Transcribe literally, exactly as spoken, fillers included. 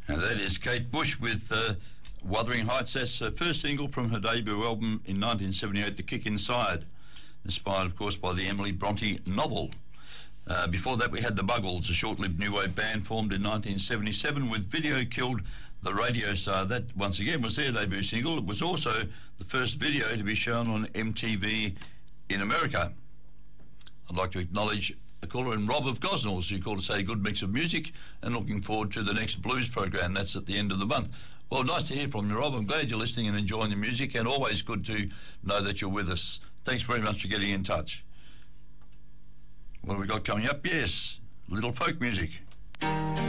And that is Kate Bush with uh, Wuthering Heights. That's her first single from her debut album in nineteen seventy-eight, The Kick Inside, inspired, of course, by the Emily Bronte novel. Uh, before that, we had the Buggles, a short-lived new wave band formed in nineteen seventy-seven with Video Killed the Radio Star. That, once again, was their debut single. It was also the first video to be shown on M T V in America. I'd like to acknowledge a caller in Rob of Gosnells who called to say good mix of music and looking forward to the next blues program. That's at the end of the month. Well, nice to hear from you, Rob. I'm glad you're listening and enjoying the music, and always good to know that you're with us. Thanks very much for getting in touch. What have we got coming up? Yes, a little folk music.